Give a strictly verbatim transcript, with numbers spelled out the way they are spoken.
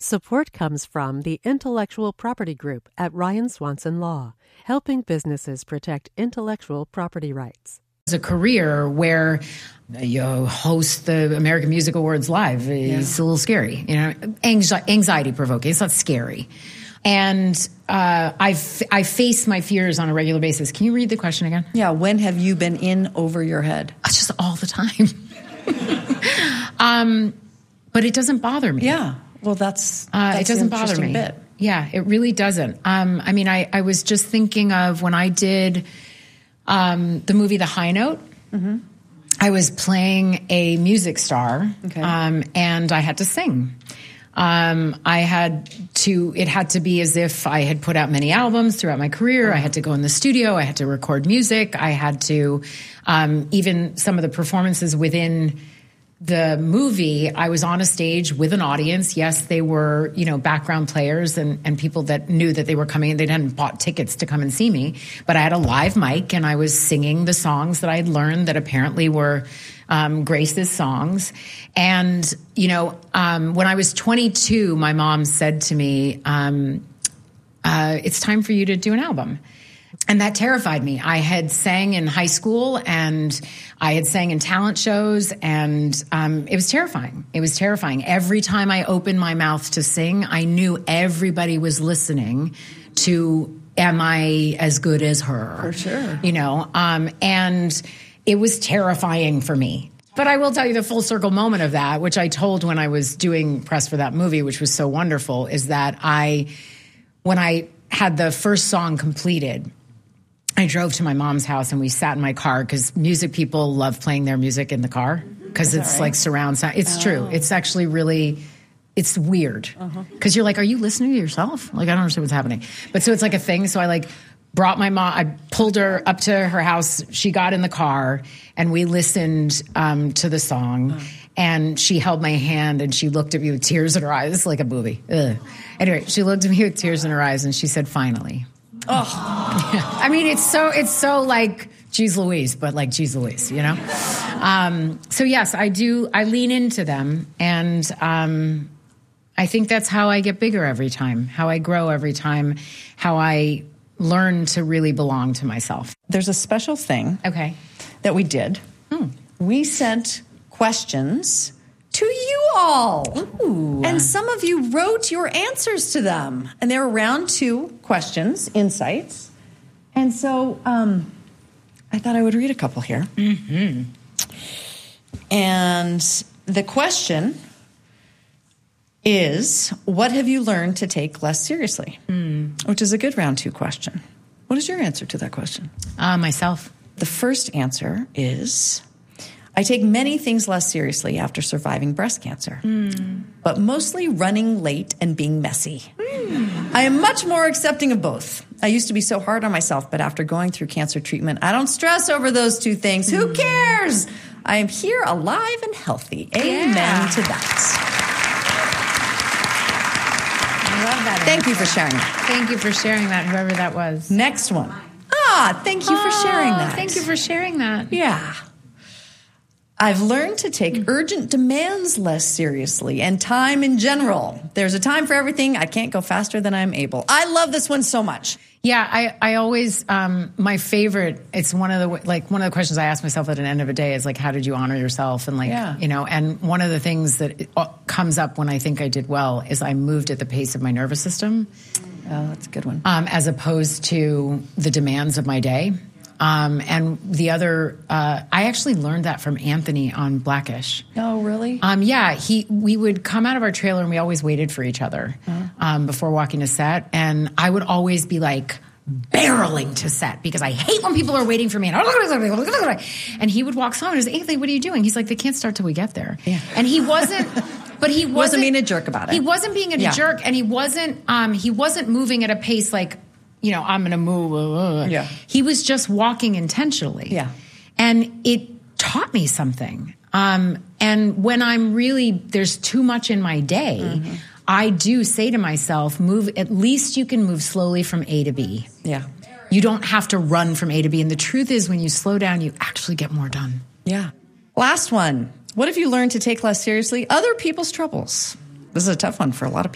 Support comes from the Intellectual Property Group at Ryan Swanson Law, helping businesses protect intellectual property rights. It's a career where you host the American Music Awards live. It's yeah. a little scary, you know, Anxi- anxiety provoking. It's not scary. And uh, I f- I face my fears on a regular basis. Can you read the question again? Yeah. When have you been in over your head? It's just all the time. um, but it doesn't bother me. Yeah. Well, that's, that's uh, it doesn't bother me. Bit. Yeah, it really doesn't. Um, I mean, I, I was just thinking of when I did um, the movie The High Note. Mm-hmm. I was playing a music star, okay. um, and I had to sing. Um, I had to, it had to be as if I had put out many albums throughout my career. I had to go in the studio. I had to record music. I had to, um, even some of the performances within the movie, I was on a stage with an audience. Yes, they were, you know, background players and, and people that knew that they were coming and they hadn't bought tickets to come and see me. But I had a live mic and I was singing the songs that I had learned that apparently were um, Grace's songs. And, you know, um, when I was twenty-two, my mom said to me, um, uh, it's time for you to do an album. And that terrified me. I had sang in high school and I had sang in talent shows, and um, it was terrifying. It was terrifying. Every time I opened my mouth to sing, I knew everybody was listening to, am I as good as her? For sure. You know, um, and it was terrifying for me. But I will tell you the full circle moment of that, which I told when I was doing press for that movie, which was so wonderful, is that I, when I had the first song completed, I drove to my mom's house and we sat in my car because music people love playing their music in the car because it's right? like surround sound. It's oh. true. It's actually really, it's weird because uh-huh. you're like, are you listening to yourself? Like, I don't understand what's happening. But so it's like a thing. So I like brought my mom, I pulled her up to her house. She got in the car and we listened um, to the song. Uh-huh. And she held my hand and she looked at me with tears in her eyes. It's like a movie. Ugh. Anyway, she looked at me with tears in her eyes and she said, finally. Oh, yeah. I mean, it's so, it's so like Geez Louise, but like Geez Louise, you know? Um, so yes, I do, I lean into them. And um, I think that's how I get bigger every time, how I grow every time, how I learn to really belong to myself. There's a special thing okay. that we did. Hmm. We sent questions to you all. Ooh. And some of you wrote your answers to them. And they were round two questions, insights. And so um, I thought I would read a couple here. Mm-hmm. And the question is, what have you learned to take less seriously? Mm. Which is a good round two question. What is your answer to that question? Uh, myself. The first answer is, I take many things less seriously after surviving breast cancer, mm. but mostly running late and being messy. Mm. I am much more accepting of both. I used to be so hard on myself, but after going through cancer treatment, I don't stress over those two things. Mm. Who cares? I am here alive and healthy. Amen yeah. to that. I love that. Thank answer. you for sharing that. Thank you for sharing that, whoever that was. Next one. Ah, thank you for oh, sharing that. Thank you for sharing that. Yeah. I've learned to take urgent demands less seriously and time in general. There's a time for everything. I can't go faster than I'm able. I love this one so much. Yeah, I, I always, um, my favorite, it's one of the, like, one of the questions I ask myself at an end of a day is, like, how did you honor yourself? And, like, yeah. you know, and one of the things that comes up when I think I did well is I moved at the pace of my nervous system. Oh, that's a good one. Um, as opposed to the demands of my day. Um, and the other, uh, I actually learned that from Anthony on Blackish. Oh, really? Um, yeah, he, we would come out of our trailer and we always waited for each other, uh-huh. um, before walking to set. And I would always be like barreling to set because I hate when people are waiting for me. And he would walk home and say, Anthony, what are you doing? He's like, they can't start till we get there. Yeah. And he wasn't, but he wasn't, wasn't being a jerk about it. He wasn't being a yeah. jerk, and he wasn't, um, he wasn't moving at a pace like, you know, I'm going to move. Uh, yeah. He was just walking intentionally. Yeah. And it taught me something. Um, and when I'm really, there's too much in my day, mm-hmm. I do say to myself, move, at least you can move slowly from A to B. Yeah. You don't have to run from A to B. And the truth is, when you slow down, you actually get more done. Yeah. Last one. What have you learned to take less seriously? Other people's troubles. This is a tough one for a lot of people.